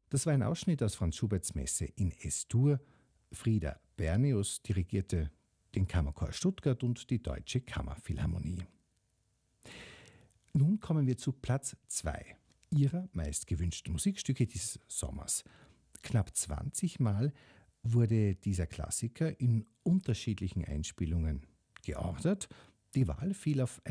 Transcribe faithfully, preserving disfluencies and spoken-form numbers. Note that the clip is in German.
Das war ein Ausschnitt aus Franz Schuberts Messe in Es-Dur. Frieder Bernius dirigierte den Kammerchor Stuttgart und die Deutsche Kammerphilharmonie. Nun kommen wir zu Platz zwei ihrer meistgewünschten Musikstücke dieses Sommers. Knapp zwanzig Mal wurde dieser Klassiker in unterschiedlichen Einspielungen geordert. Die Wahl fiel auf